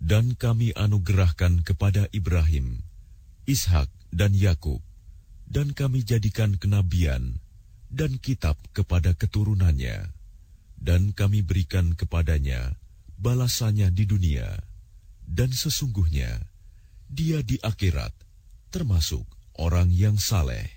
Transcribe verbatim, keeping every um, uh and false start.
Dan kami anugerahkan kepada Ibrahim, Ishak dan Yakub, dan kami jadikan kenabian dan kitab kepada keturunannya, dan kami berikan kepadanya balasannya di dunia, dan sesungguhnya dia di akhirat termasuk orang yang saleh.